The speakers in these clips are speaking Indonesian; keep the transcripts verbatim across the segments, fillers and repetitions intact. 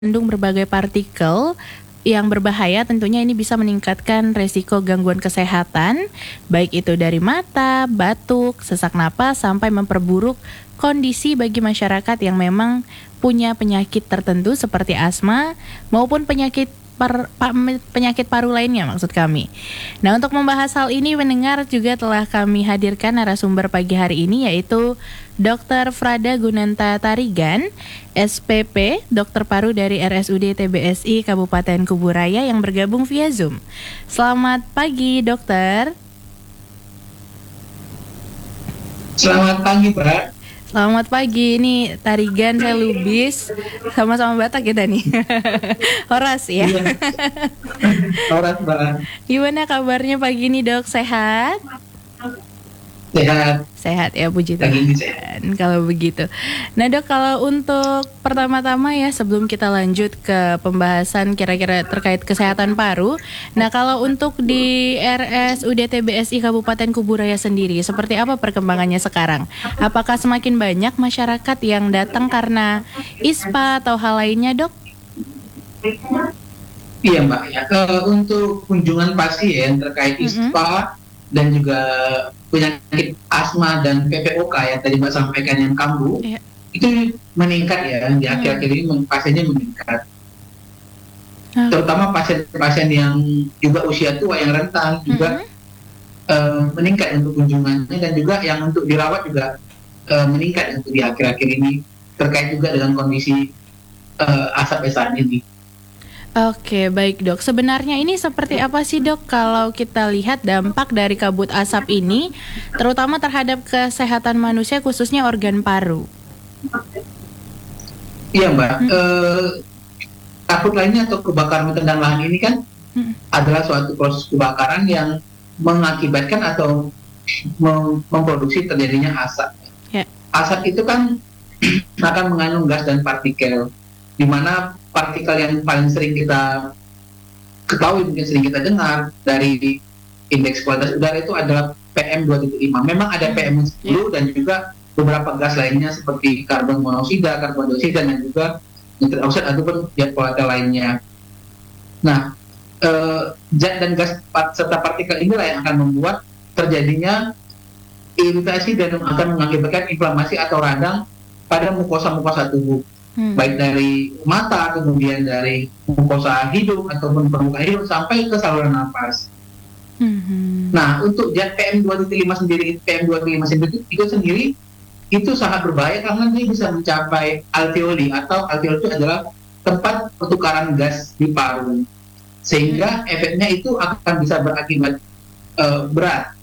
Mengandung berbagai partikel yang berbahaya, tentunya ini bisa meningkatkan resiko gangguan kesehatan, baik itu dari mata, batuk, sesak napas, sampai memperburuk kondisi bagi masyarakat yang memang punya penyakit tertentu seperti asma maupun penyakit par- pa- penyakit paru lainnya maksud kami. Nah, untuk membahas hal ini mendengar juga telah kami hadirkan narasumber pagi hari ini, yaitu dokter Frada Gunanta Tarigan, S P P, dokter paru dari R S U D T B S I Kabupaten Kuburaya yang bergabung via Zoom. Selamat pagi, dokter. Selamat pagi, Pak. Selamat pagi, ini Tarigan, saya Lubis, sama-sama Batak kita nih. Horas ya. Iya. Horas, Pak. Gimana kabarnya pagi ini, dok? Sehat? Sehat. Sehat ya, puji Pagi ini Tuhan kalau begitu. Nah, dok, kalau untuk pertama-tama ya, sebelum kita lanjut ke pembahasan kira-kira terkait kesehatan paru, nah kalau untuk di R S U D T B S I Kabupaten Kuburaya sendiri, seperti apa perkembangannya sekarang? Apakah semakin banyak masyarakat yang datang karena ISPA atau hal lainnya, dok? Iya, Mbak. Ya, eh, untuk kunjungan pasien terkait Mm-mm. ISPA dan juga penyakit asma dan P P O K yang tadi Mbak sampaikan yang kambuh, Iya. itu meningkat ya. Di Hmm. akhir-akhir ini men- pasiennya meningkat. Oke. Terutama pasien-pasien yang juga usia tua, yang rentan, juga Mm-mm. eh, meningkat untuk kunjungannya, dan juga yang untuk dirawat juga eh, meningkat untuk di akhir-akhir ini, terkait juga dengan kondisi eh, asap saat ini. Oke, baik dok. Sebenarnya ini seperti apa sih dok kalau kita lihat dampak dari kabut asap ini, terutama terhadap kesehatan manusia khususnya organ paru? Iya, Mbak. Hmm. Eh, takut lainnya atau kebakaran hutan dan lahan ini kan Hmm. adalah suatu proses kebakaran yang mengakibatkan atau mem- memproduksi terjadinya asap. Ya. Asap itu kan akan mengandung gas dan partikel, di mana partikel yang paling sering kita ketahui, mungkin sering kita dengar dari indeks kualitas udara itu adalah P M dua titik lima. Memang ada P M sepuluh dan juga beberapa gas lainnya seperti karbon monoksida, karbon dioksida, dan juga nitrit oksida ataupun zat volatile lainnya. Nah, eh, zat dan gas part- serta partikel inilah yang akan membuat terjadinya iritasi dan akan mengakibatkan inflamasi atau radang pada mukosa-mukosa tubuh, Hmm. baik dari mata, kemudian dari mukosa hidung ataupun permukaan hidung sampai ke saluran nafas. Hmm. Nah, untuk zat P M dua titik lima sendiri, P M dua titik lima sendiri itu sendiri itu sangat berbahaya karena dia bisa mencapai alveoli, atau alveoli itu adalah tempat pertukaran gas di paru, sehingga efeknya itu akan bisa berakibat eh, berat.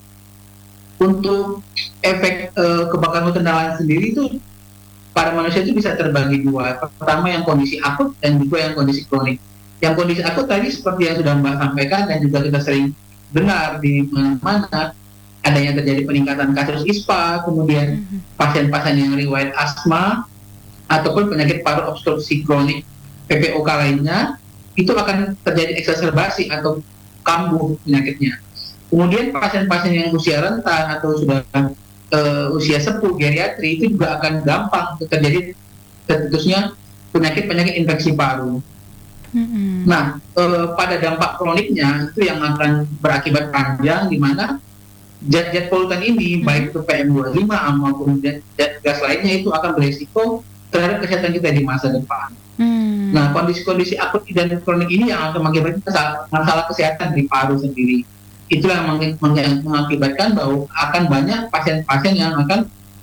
Untuk efek eh, kebakaran hutan dan lahan sendiri itu pada manusia itu bisa terbagi dua. Pertama yang kondisi akut dan juga yang kondisi kronik. Yang kondisi akut tadi seperti yang sudah Mbak sampaikan dan juga kita sering dengar di mana-mana, adanya terjadi peningkatan kasus ISPA, kemudian Hmm. pasien-pasien yang riwayat asma ataupun penyakit paru obstruksi kronik P P O K lainnya, itu akan terjadi eksaserbasi atau kambuh penyakitnya. Kemudian pasien-pasien yang usia rentan atau sudah uh, usia sepuh, geriatri, itu juga akan gampang untuk terjadi tercetusnya penyakit-penyakit infeksi paru. Hmm. Nah, uh, pada dampak kroniknya itu yang akan berakibat panjang, di mana zat-zat polutan ini, Hmm. baik itu P M dua puluh lima maupun zat gas lainnya, itu akan berisiko terhadap kesehatan kita di masa depan. Hmm. Nah, kondisi-kondisi akut dan kronik ini yang akan mengakibatkan masalah, masalah kesehatan di paru sendiri. Itulah yang meng- meng- mengakibatkan bahwa akan banyak pasien-pasien yang akan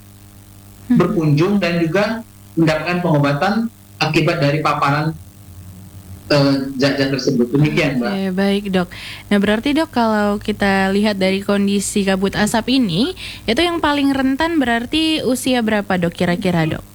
Hmm. berkunjung dan juga mendapatkan pengobatan akibat dari paparan eh, zat-zat tersebut. Demikian, Mbak. Oke, baik dok. Nah, berarti dok kalau kita lihat dari kondisi kabut asap ini, itu yang paling rentan berarti usia berapa dok kira-kira dok?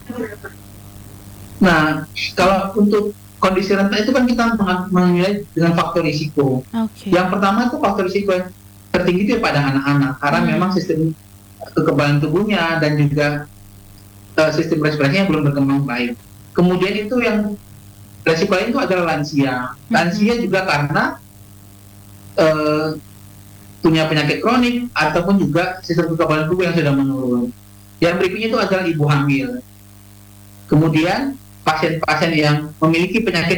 Nah, kalau untuk kondisi rentan itu kan kita meng- menilai dengan faktor risiko. Oke. Yang pertama itu faktor risiko yang tertinggi itu pada anak-anak, karena Hmm. memang sistem kekebalan tubuhnya dan juga eh, sistem respirasinya belum berkembang baik. Kemudian itu yang resiko lain itu adalah lansia. Lansia juga karena eh, punya penyakit kronik ataupun juga sistem kekebalan tubuh yang sudah menurun. Yang berikutnya itu adalah ibu hamil. Kemudian pasien-pasien yang memiliki penyakit